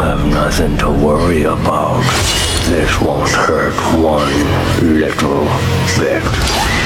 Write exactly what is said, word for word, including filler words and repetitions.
have nothing to worry about. This won't hurt one little bit.